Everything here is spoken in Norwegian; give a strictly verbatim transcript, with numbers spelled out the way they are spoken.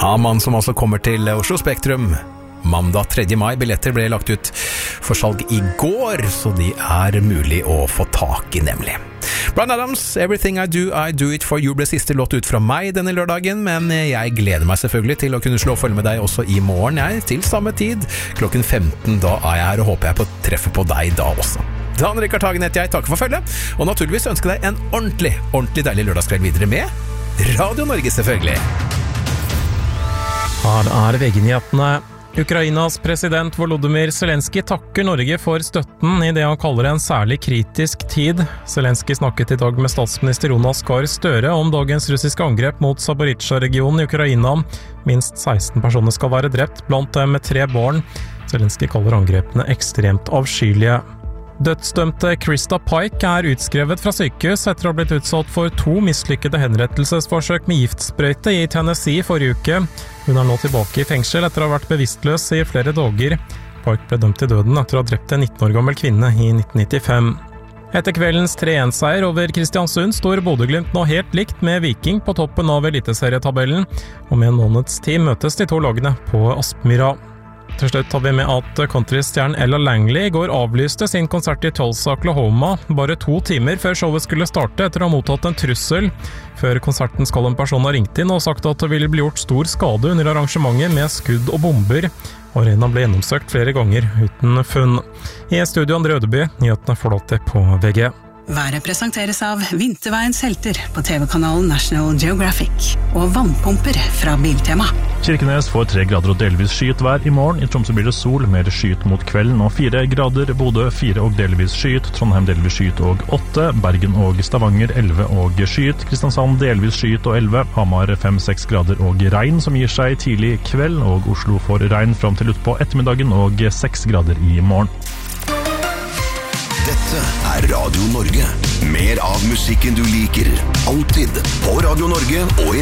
Hamann som altså kommer til Oslo Spektrum mandag tredje mai. Billetter ble lagt ut for salg i går, så de er mulig å få tak i nemlig. Bryan Adams, Everything I Do, I Do It For You ble siste låt ut fra meg denne lørdagen, men jeg gleder meg selvfølgelig til å kunne slå følge med deg også i morgen, jeg, til samme tid, klokken femten. Da er jeg her og håper jeg på treffer på deg da også. Dan Rikard Hagen heter jeg, takker for følget, og naturligvis ønsker deg en ordentlig, ordentlig deilig lørdagskveld videre med Radio Norge selvfølgelig. Her er V G-nyhetene. Ukrainas president Volodymyr Zelensky takker Norge for støtten i det han kaller en særlig kritisk tid. Zelensky snakket i dag med statsminister Jonas Gahr Støre om dagens russiske angrep mot Zaporizjzja-regionen i Ukraina. Minst seksten personer skal være drept, blant dem med tre barn. Zelensky kaller angrepene ekstremt avskyelige. Dødsdømte Krista Pike er utskrevet fra sykehus etter å ha blitt utsatt for to mislykkede henrettelsesforsøk med giftsprøyte i Tennessee forrige uke. Hun er nå tilbake i fengsel etter å ha vært bevisstløs i flere dager. Pike ble dømt til døden etter å ha drept en nitten år gammel kvinne i nitten nittifem. Etter kveldens tre en seier over Kristiansund står Bodø-Glimt nå helt likt med Viking på toppen av eliteserietabellen, og med en måneds tid møtes de to lagene på Aspmyra. Til slutt tar vi med at countrystjernen Ella Langley i går avlyste sin konsert i Tulsa, Oklahoma, bare to timer før showet skulle starte etter å ha mottatt en trussel. Før konserten skal en person ha ringt inn og sagt at det ville bli gjort stor skade under arrangementet med skudd og bomber. Arenaen ble gjennomsøkt flere ganger uten funn. I studio André Ødeby, nyhetene forlater på V G. Været presenteres av Vinterveiens helter på T V-kanalen National Geographic og vannpumper fra Biltema. Kirkenes får tre grader og delvis skyet vær i morgen. I Tromsø blir det sol, mer skyet mot kvelden og fire grader. Bodø fire og delvis skyet. Trondheim delvis skyet og åtte. Bergen og Stavanger elleve og skyet. Kristiansand delvis skyet og elleve. Hamar fem seks grader og regn som gir seg tidlig kveld. Og Oslo får regn fram til utpå ettermiddagen og seks grader i morgen. Dette er Radio Norge. Mer av musikken du liker. Alltid på Radio Norge og i